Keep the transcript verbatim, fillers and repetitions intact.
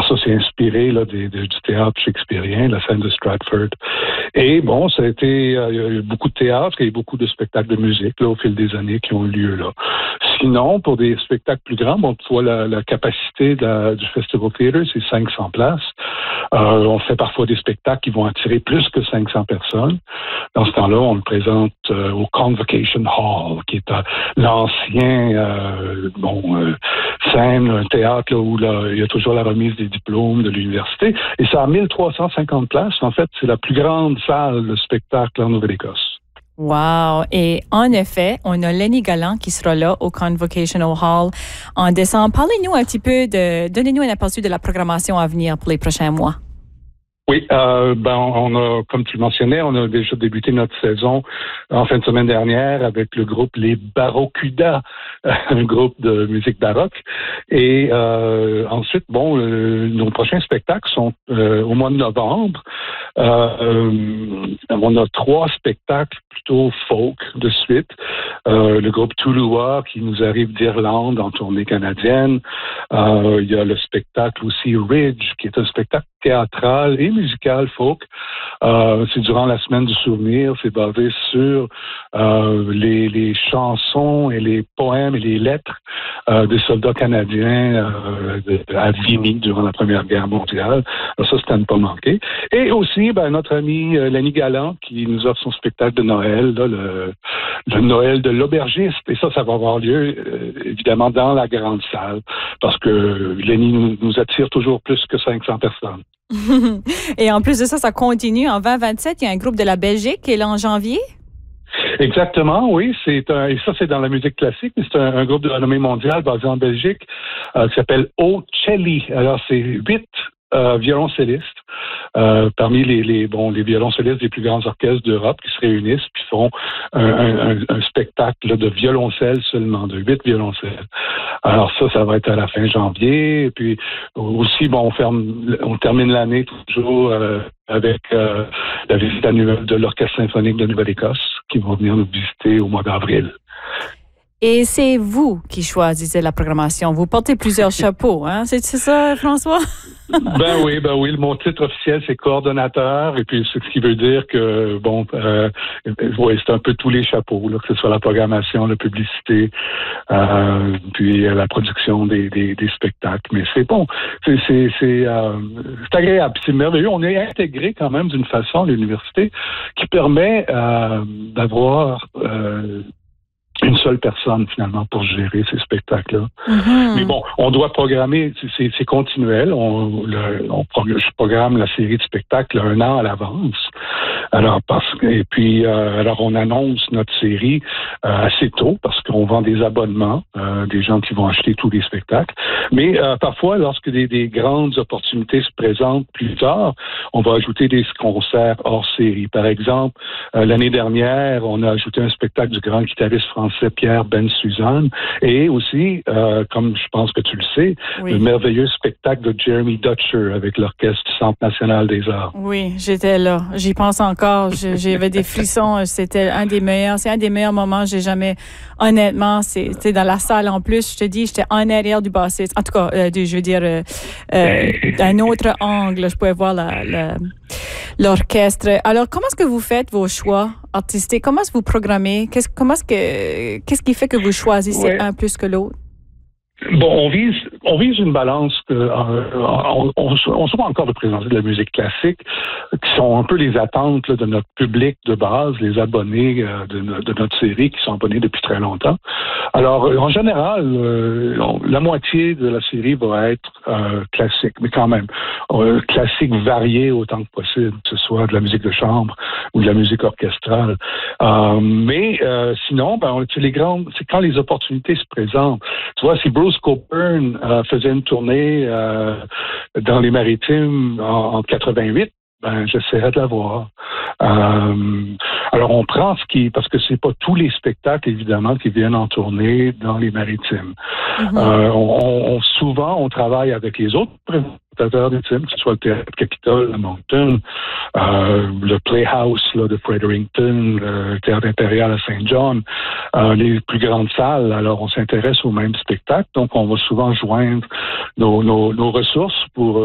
ça, c'est inspiré là, des, des, du théâtre shakespearien, la scène de Stratford. Et bon, ça a été, euh, il y a eu beaucoup de théâtre et beaucoup de spectacles de musique là, au fil des années qui ont eu lieu là. Sinon, pour des spectacles plus grands, bon, tu vois, la, la capacité de la, du Festival Theatre, c'est cinq cents places. Euh, on fait parfois des spectacles qui vont attirer plus que cinq cents personnes. Dans ce temps-là, on le présente euh, au Convocation Hall, qui est euh, l'ancien euh, bon euh, scène, un théâtre là, où là, il y a toujours la remise des diplômes de l'université. Et ça a mille trois cent cinquante places. En fait, c'est la plus grande salle de spectacle en Nouvelle-Écosse. Wow! Et en effet, on a Lenny Gallant qui sera là au Convocational Hall en décembre. Parlez-nous un petit peu de... Donnez-nous un aperçu de la programmation à venir pour les prochains mois. Oui, euh, ben on a, comme tu le mentionnais, on a déjà débuté notre saison en fin de semaine dernière avec le groupe Les Barracudas, un groupe de musique baroque. Et euh, ensuite, bon, euh, nos prochains spectacles sont euh, au mois de novembre. Euh, on a trois spectacles plutôt folk de suite. Euh, le groupe Touloua qui nous arrive d'Irlande en tournée canadienne. Euh, il y a le spectacle aussi Ridge, qui est un spectacle théâtral et musical folk. Euh, c'est durant la semaine du souvenir. C'est basé sur euh, les, les chansons et les poèmes et les lettres euh, des soldats canadiens euh, de, à Vimy durant la Première Guerre mondiale. Alors ça, c'est à ne pas manquer. Et aussi, ben, notre ami euh, Lenny Gallant qui nous offre son spectacle de Noël, là, le, le Noël de l'aubergiste. Et ça, ça va avoir lieu euh, évidemment dans la grande salle parce que Lenny nous, nous attire toujours plus que cinq cents personnes. Et en plus de ça, ça continue. En vingt vingt-sept, il y a un groupe de la Belgique qui est là en janvier. Exactement, oui. C'est un, et ça, c'est dans la musique classique, mais c'est un, un groupe de renommée mondiale basé en Belgique euh, qui s'appelle Ocelli. Alors, c'est huit euh, violoncellistes euh, parmi les, les, bon, les violoncellistes des plus grands orchestres d'Europe qui se réunissent puis font un, un, un spectacle là, de violoncelle seulement, de huit violoncelles. Alors ça, ça va être à la fin janvier. Et puis aussi, bon, on, ferme, on termine l'année toujours euh, avec euh, la visite annuelle de l'Orchestre symphonique de Nouvelle-Écosse qui va venir nous visiter au mois d'avril. Et c'est vous qui choisissez la programmation. Vous portez plusieurs chapeaux, hein? C'est, c'est ça, François? Ben oui, ben oui. Mon titre officiel, c'est coordonnateur. Et puis, c'est ce qui veut dire que, bon, euh, ouais, c'est un peu tous les chapeaux, là, que ce soit la programmation, la publicité, euh, puis la production des, des, des spectacles. Mais c'est bon. C'est, c'est, c'est, euh, c'est agréable. C'est merveilleux. On est intégré quand même d'une façon à l'université qui permet euh, d'avoir euh, une seule personne, finalement, pour gérer ces spectacles-là. Mm-hmm. Mais bon, on doit programmer, c'est, c'est continuel. On, le, on je programme la série de spectacles un an à l'avance. Alors, parce et puis, euh, alors, on annonce notre série euh, assez tôt parce qu'on vend des abonnements, euh, des gens qui vont acheter tous les spectacles. Mais euh, parfois, lorsque des, des grandes opportunités se présentent plus tard, on va ajouter des concerts hors série. Par exemple, euh, l'année dernière, on a ajouté un spectacle du grand guitariste français Pierre Bensusan et aussi, euh, comme je pense que tu le sais, oui. le merveilleux spectacle de Jeremy Dutcher avec l'Orchestre du Centre national des arts. Oui, j'étais là. J'y pense encore. J'avais des frissons. C'était un des meilleurs. C'est un des meilleurs moments que j'ai jamais... Honnêtement, c'est, c'est dans la salle en plus. Je te dis, j'étais en arrière du bassiste. En tout cas, euh, je veux dire, euh, euh, d'un autre angle, je pouvais voir la, la, l'orchestre. Alors, comment est-ce que vous faites vos choix artistiques? Comment est-ce que vous programmez? Qu'est-ce, comment est-ce que, qu'est-ce qui fait que vous choisissez ouais. un plus que l'autre? Bon, on vise, on vise une balance que euh, on, on, on se voit encore de présenter de la musique classique, qui sont un peu les attentes là, de notre public de base, les abonnés euh, de, de notre série qui sont abonnés depuis très longtemps. Alors, euh, en général, euh, on, la moitié de la série va être euh, classique, mais quand même euh, classique varié autant que possible, que ce soit de la musique de chambre ou de la musique orchestrale. Euh, mais euh, sinon, ben, c'est les grandes, c'est quand les opportunités se présentent. Tu vois, si Bruce Cockburn euh, faisait une tournée euh, dans les Maritimes en, en quatre-vingt-huit, ben j'essaierais de la voir. Euh, alors on prend ce qui, parce que c'est pas tous les spectacles évidemment qui viennent en tournée dans les Maritimes. Mm-hmm. Euh, on, on, souvent on travaille avec les autres présentateurs des films, que ce soit le Théâtre Capitole à Moncton, euh, le Playhouse là, de Fredericton, le Théâtre Impérial à Saint John, euh, les plus grandes salles. Alors on s'intéresse aux mêmes spectacles, donc on va souvent joindre nos, nos, nos ressources pour